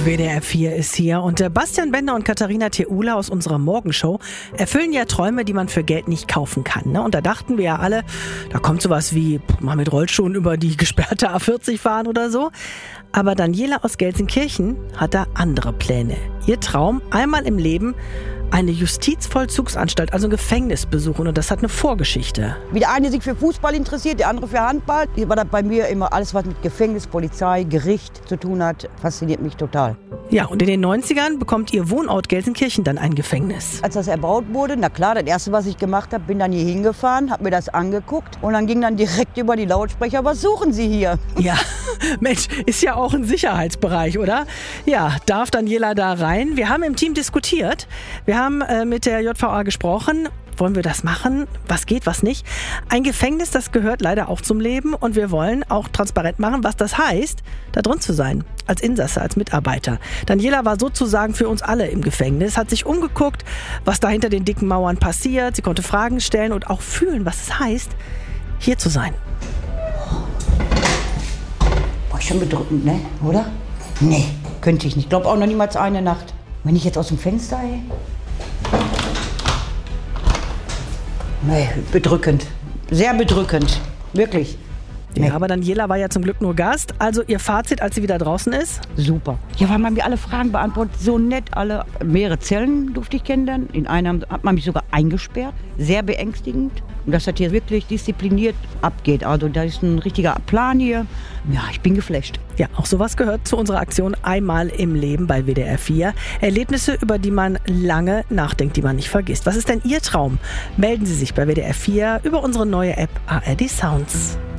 WDR 4 ist hier und Bastian Bender und Katharina Theula aus unserer Morgenshow erfüllen ja Träume, die man für Geld nicht kaufen kann. Ne? Und da dachten wir ja alle, da kommt sowas wie mal mit Rollschuhen über die gesperrte A40 fahren oder so. Aber Daniela aus Gelsenkirchen hat da andere Pläne. Ihr Traum, einmal im Leben eine Justizvollzugsanstalt, also ein Gefängnis besuchen, und das hat eine Vorgeschichte. Wie der eine sich für Fußball interessiert, der andere für Handball. War das bei mir immer alles, was mit Gefängnis, Polizei, Gericht zu tun hat, fasziniert mich total. Ja, und in den 90ern bekommt ihr Wohnort Gelsenkirchen dann ein Gefängnis. Als das erbaut wurde, na klar, das erste, was ich gemacht habe, bin dann hier hingefahren, habe mir das angeguckt und dann ging dann direkt über die Lautsprecher, was suchen Sie hier? Ja, Mensch, ist ja auch ein Sicherheitsbereich, oder? Ja, darf Daniela da rein? Wir haben im Team diskutiert. Wir haben mit der JVA gesprochen. Wollen wir das machen? Was geht, was nicht? Ein Gefängnis, das gehört leider auch zum Leben. Und wir wollen auch transparent machen, was das heißt, da drin zu sein. Als Insasse, als Mitarbeiter. Daniela war sozusagen für uns alle im Gefängnis, hat sich umgeguckt, was da hinter den dicken Mauern passiert. Sie konnte Fragen stellen und auch fühlen, was es heißt, hier zu sein. Boah, schon bedrückend, ne? Oder? Nee, könnte ich nicht. Ich glaube auch noch niemals eine Nacht. Wenn ich jetzt aus dem Fenster, ey. Nee, bedrückend. Sehr bedrückend. Wirklich. Nee. Ja, aber Daniela war ja zum Glück nur Gast. Also ihr Fazit, als sie wieder draußen ist? Super. Ja, weil man mir alle Fragen beantwortet. So nett alle. Mehrere Zellen durfte ich kennenlernen. In einer hat man mich sogar eingesperrt. Sehr beängstigend. Und dass das hier wirklich diszipliniert abgeht. Also da ist ein richtiger Plan hier. Ja, ich bin geflasht. Ja, auch sowas gehört zu unserer Aktion Einmal im Leben bei WDR 4. Erlebnisse, über die man lange nachdenkt, die man nicht vergisst. Was ist denn Ihr Traum? Melden Sie sich bei WDR 4 über unsere neue App ARD Sounds.